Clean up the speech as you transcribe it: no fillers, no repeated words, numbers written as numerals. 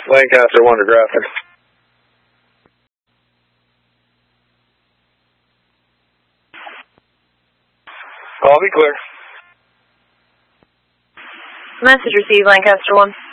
Lancaster 1 to Grafton. I'll be clear. Message received, Lancaster 1.